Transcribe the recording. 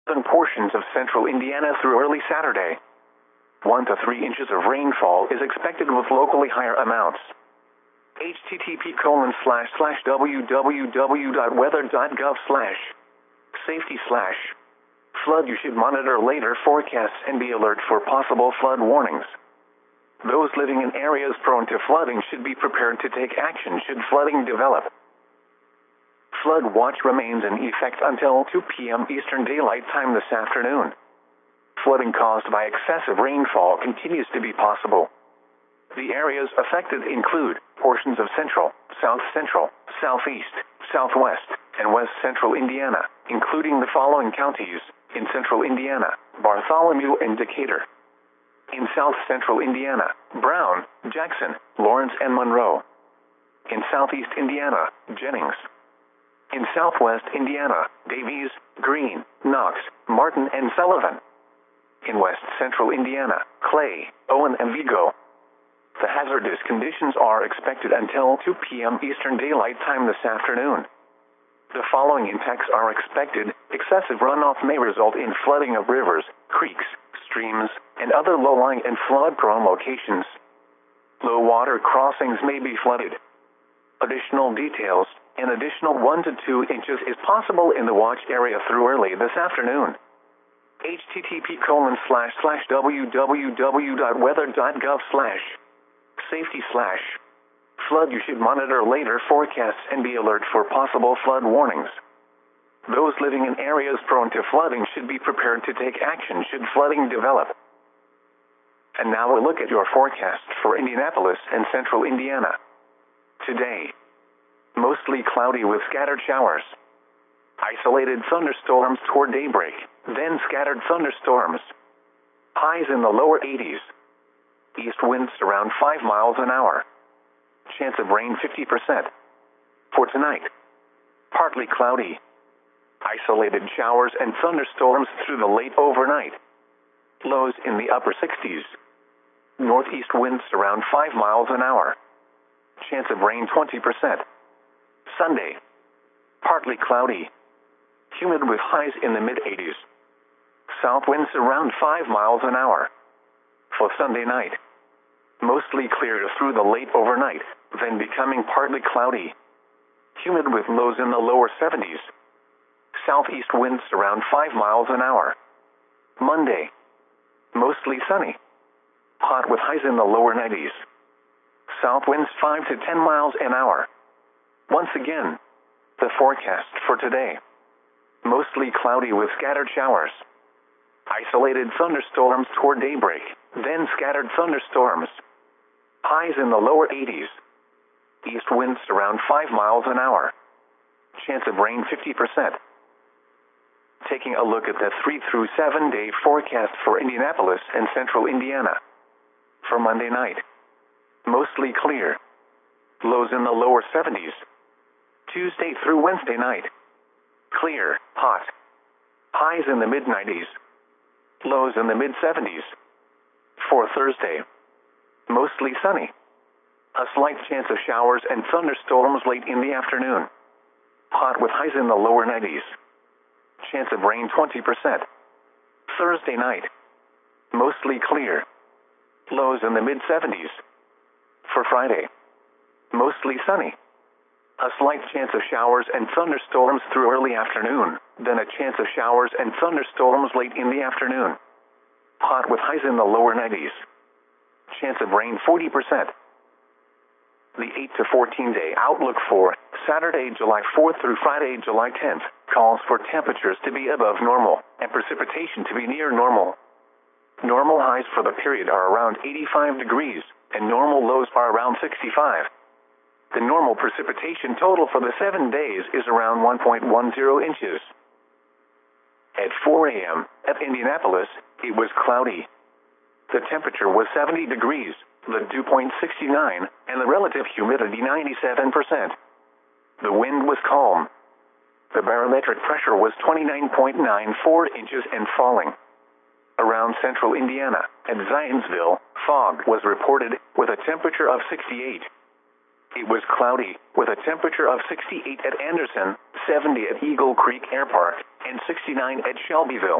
in portions of central Indiana through early Saturday. 1 to 3 inches of rainfall is expected with locally higher amounts. http://www.weather.gov/safety/flood. You should monitor later forecasts and be alert for possible flood warnings. Those living in areas prone to flooding should be prepared to take action should flooding develop. Flood watch remains in effect until 2 p.m. Eastern Daylight Time this afternoon. Flooding caused by excessive rainfall continues to be possible. The areas affected include portions of central, south central, southeast, southwest, and west central Indiana, including the following counties: in central Indiana, Bartholomew and Decatur. In south central Indiana, Brown, Jackson, Lawrence and Monroe. In southeast Indiana, Jennings. In southwest Indiana, Davies, Greene, Knox, Martin and Sullivan. In west central Indiana, Clay, Owen and Vigo. The hazardous conditions are expected until 2 p.m. Eastern Daylight Time this afternoon. The following impacts are expected. Excessive runoff may result in flooding of rivers, creeks, streams, and other low-lying and flood-prone locations. Low water crossings may be flooded. Additional details: an additional 1 to 2 inches is possible in the watch area through early this afternoon. http://www.weather.gov/safety/flood. You should monitor later forecasts and be alert for possible flood warnings. Those living in areas prone to flooding should be prepared to take action should flooding develop. And now a look at your forecast for Indianapolis and central Indiana. Today, mostly cloudy with scattered showers. Isolated thunderstorms toward daybreak, then scattered thunderstorms. Highs in the lower 80s. East winds around 5 miles an hour. Chance of rain 50%. For tonight, partly cloudy. Isolated showers and thunderstorms through the late overnight. Lows in the upper 60s. Northeast winds around 5 miles an hour. Chance of rain 20%. Sunday, partly cloudy. Humid with highs in the mid-80s. South winds around 5 miles an hour. For Sunday night, mostly clear through the late overnight, then becoming partly cloudy. Humid with lows in the lower 70s. Southeast winds around 5 miles an hour. Monday, mostly sunny. Hot with highs in the lower 90s. South winds 5 to 10 miles an hour. Once again, the forecast for today. Mostly cloudy with scattered showers. Isolated thunderstorms toward daybreak, then scattered thunderstorms. Highs in the lower 80s. East winds around 5 miles an hour. Chance of rain 50%. Taking a look at the 3 through 7 day forecast for Indianapolis and central Indiana. For Monday night, mostly clear. Lows in the lower 70s. Tuesday through Wednesday night, clear, hot. Highs in the mid-90s. Lows in the mid-70s. For Thursday, mostly sunny. A slight chance of showers and thunderstorms late in the afternoon. Hot with highs in the lower 90s. Chance of rain 20%. Thursday night, mostly clear. Lows in the mid-70s. For Friday, mostly sunny. A slight chance of showers and thunderstorms through early afternoon, then a chance of showers and thunderstorms late in the afternoon. Hot with highs in the lower 90s. Chance of rain 40%. The 8 to 14 day outlook for Saturday, July 4th through Friday, July 10th, calls for temperatures to be above normal and precipitation to be near normal. Normal highs for the period are around 85 degrees, and normal lows are around 65. The normal precipitation total for the 7 days is around 1.10 inches. At 4 a.m., at Indianapolis, it was cloudy. The temperature was 70 degrees, the dew point 69, and the relative humidity 97%. The wind was calm. The barometric pressure was 29.94 inches and falling. Around central Indiana, at Zionsville, fog was reported with a temperature of 68. It was cloudy, with a temperature of 68 at Anderson, 70 at Eagle Creek Air Park, and 69 at Shelbyville.